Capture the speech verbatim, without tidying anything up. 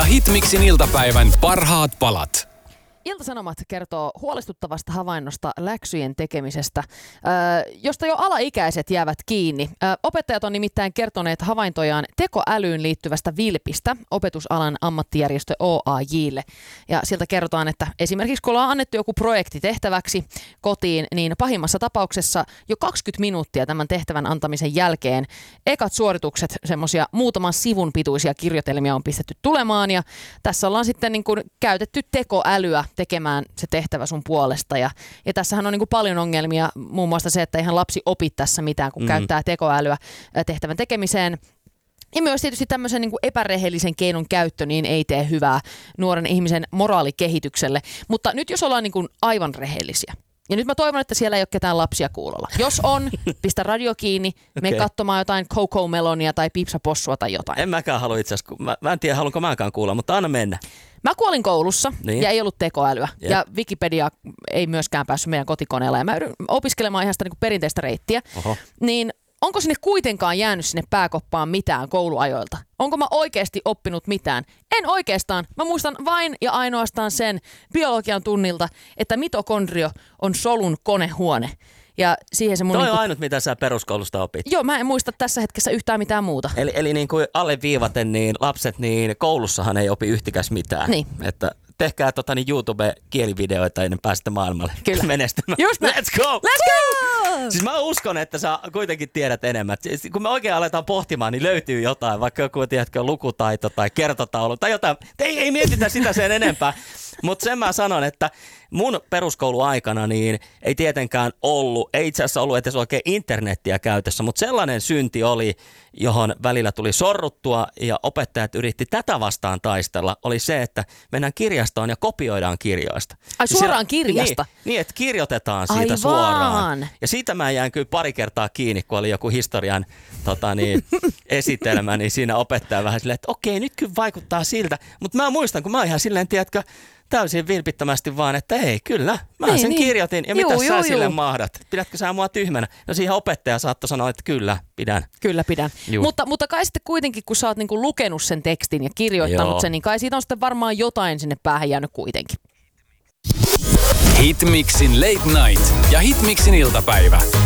Hitmixin iltapäivän parhaat palat. Ilta-Sanomat kertoo huolestuttavasta havainnosta läksyjen tekemisestä, josta jo alaikäiset jäävät kiinni. Opettajat on nimittäin kertoneet havaintojaan tekoälyyn liittyvästä vilpistä opetusalan ammattijärjestö O A J:lle. Ja sieltä kerrotaan, että esimerkiksi kun ollaan annettu joku projekti tehtäväksi kotiin, niin pahimmassa tapauksessa jo kaksikymmentä minuuttia tämän tehtävän antamisen jälkeen ekat suoritukset, semmoisia muutaman sivun pituisia kirjoitelmia on pistetty tulemaan. Ja tässä ollaan sitten niin kuin käytetty tekoälyä tekemään se tehtävä sun puolesta. Ja, ja tässähän on niin kuin paljon ongelmia, muun muassa se, että eihän lapsi opi tässä mitään, kun mm. käyttää tekoälyä tehtävän tekemiseen. Ja myös tietysti tämmöisen niin kuin epärehellisen keinon käyttö niin ei tee hyvää nuoren ihmisen moraalikehitykselle. Mutta nyt jos ollaan niin kuin aivan rehellisiä, ja nyt mä toivon, että siellä ei ole ketään lapsia kuulolla. Jos on, pistä radio kiinni, mene okay. katsomaan jotain Coco Melonia tai Pipsa Possua tai jotain. En mäkään halua itse asiassa, mä, mä en tiedä haluanko mäkään kuulla, mutta anna mennä. Mä kuolin koulussa niin. ja ei ollut tekoälyä. Jep. Ja Wikipedia ei myöskään päässyt meidän kotikoneella. Ja mä yritän opiskelemaan ihan sitä niin kuin perinteistä reittiä. Oho. Niin onko sinne kuitenkaan jäänyt sinne pääkoppaan mitään kouluajoilta? Onko mä oikeasti oppinut mitään? En oikeastaan. Mä muistan vain ja ainoastaan sen biologian tunnilta, että mitokondrio on solun konehuone. Ja siihen se mun Toi niinku... on ainut, mitä sä peruskoulusta opit. Joo, mä en muista tässä hetkessä yhtään mitään muuta. Eli, eli niin kuin alleviivaten, niin lapset, niin koulussahan ei opi yhtikäs mitään. Niin. Että tehkää tota, niin YouTube-kielivideoita ennen päästä maailmalle Kyllä. menestymään. Just näin. Let's go! Let's go! Siis mä uskon, että sä kuitenkin tiedät enemmän. Kun me oikein aletaan pohtimaan, niin löytyy jotain, vaikka joku tiedätkö, lukutaito tai kertotaulu tai jotain. Ei, ei mietitä sitä sen enempää. Mutta sen mä sanon, että mun peruskouluaikana niin ei tietenkään ollut, ei itse asiassa ollut edes oikein internettiä käytössä, mutta sellainen synti oli, johon välillä tuli sorruttua ja opettajat yritti tätä vastaan taistella, oli se, että mennään kirjastoon ja kopioidaan kirjoista. Ai suoraan siellä, kirjasta? Niin, niin, että kirjoitetaan siitä Aivan. suoraan. Ja siitä mä jäin kyllä pari kertaa kiinni, kun oli joku historian tota niin, esitelmä, niin siinä opettaja vähän silleen, että okei, nyt kyllä vaikuttaa siltä. Mutta mä muistan, kun mä oon ihan silleen, tiedätkö, täysin vilpittömästi vaan, että ei, kyllä, mä niin, sen niin. kirjoitin. Ja juu, mitä juu, sä sille juu. mahdat? Pidätkö sä mua tyhmänä? No siihen opettaja saattoi sanoa, että kyllä, pidän. Kyllä pidän. Mutta, mutta kai sitten kuitenkin, kun sä oot niinku lukenut sen tekstin ja kirjoittanut Joo. sen, niin kai siitä on sitten varmaan jotain sinne päähän jäänyt kuitenkin. Hitmixin Late Night ja Hitmixin iltapäivä.